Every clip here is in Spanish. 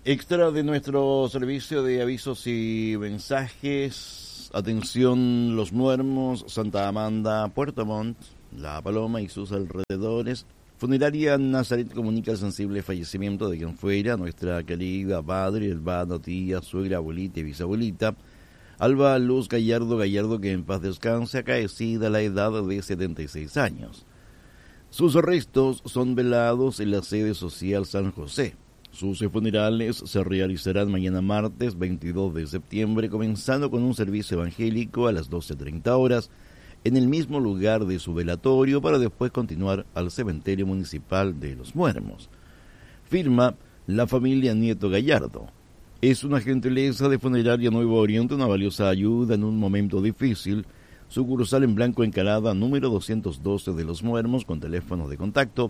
Extra de nuestro servicio de avisos y mensajes. Atención, Los Muermos, Santa Amanda, Puerto Montt, La Paloma y sus alrededores. Funeraria Nazaret comunica el sensible fallecimiento de quien fuera nuestra querida madre, hermana, tía, suegra, abuelita y bisabuelita, Alba Luz Gallardo, que en paz descanse, acaecida a la edad de 76 años. Sus restos son velados en la sede social San José. Sus funerales se realizarán mañana martes 22 de septiembre, comenzando con un servicio evangélico a las 12:30 horas en el mismo lugar de su velatorio, para después continuar al cementerio municipal de Los Muermos. Firma la familia Nieto Gallardo. Es una gentileza de Funeraria Nuevo Oriente, una valiosa ayuda en un momento difícil. Sucursal en Blanco Encalada, número 212 de Los Muermos, con teléfonos de contacto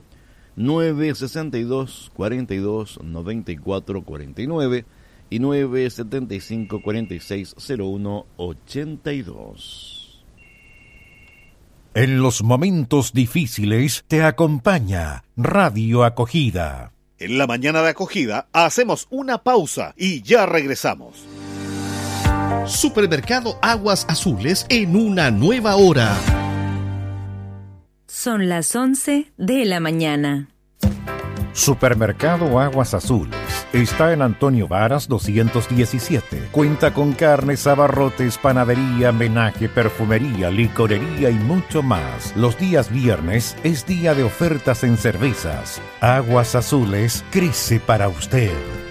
962-42-94-49 y 975-4601-82. En los momentos difíciles te acompaña Radio Acogida. En la mañana de Acogida hacemos una pausa y ya regresamos. Supermercado Aguas Azules en una nueva hora. Son las 11 de la mañana. Supermercado Aguas Azules está en Antonio Varas 217. Cuenta con carnes, abarrotes, panadería, menaje, perfumería, licorería y mucho más. Los días viernes es día de ofertas en cervezas. Aguas Azules crece para usted.